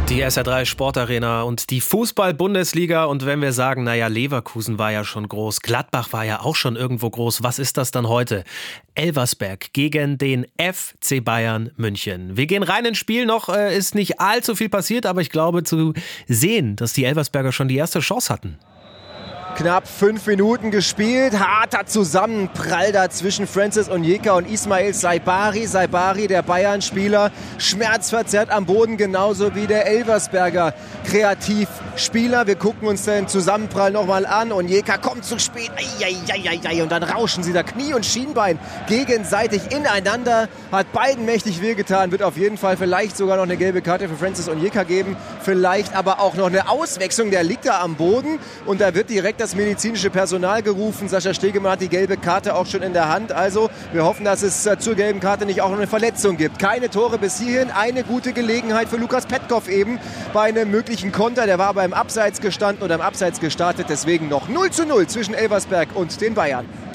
Die SR3 Sportarena und die Fußball-Bundesliga. Und wenn wir sagen, naja, Leverkusen war ja schon groß, Gladbach war ja auch schon irgendwo groß, was ist das dann heute? Elversberg gegen den FC Bayern München. Wir gehen rein ins Spiel, noch ist nicht allzu viel passiert, aber ich glaube zu sehen, dass die Elversberger schon die erste Chance hatten. Knapp 5 Minuten gespielt, harter Zusammenprall da zwischen Francis Onyeka und Ismail Saibari. Saibari, der Bayern-Spieler, schmerzverzerrt am Boden, genauso wie der Elversberger Kreativspieler. Wir gucken uns den Zusammenprall nochmal an. Onyeka kommt zu spät, und dann rauschen sie da Knie und Schienbein gegenseitig ineinander. Hat beiden mächtig wehgetan, wird auf jeden Fall vielleicht sogar noch eine gelbe Karte für Francis Onyeka geben. Vielleicht aber auch noch eine Auswechslung, der liegt da am Boden und da wird direkt das medizinische Personal gerufen. Sascha Stegemann hat die gelbe Karte auch schon in der Hand. Also wir hoffen, dass es zur gelben Karte nicht auch noch eine Verletzung gibt. Keine Tore bis hierhin. Eine gute Gelegenheit für Lukas Petkov eben bei einem möglichen Konter. Der war aber im Abseits gestanden oder im Abseits gestartet. Deswegen noch 0:0 zwischen Elversberg und den Bayern.